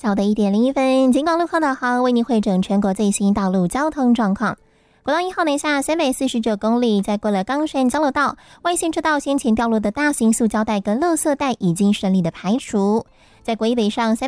早的1:01，警广路况导航为您汇整全国最新道路交通状况。国道1号南下新北49公里，在过了冈山交流道外线车道先前掉落的大型塑胶袋跟垃圾袋已经顺利的排除。在国一北上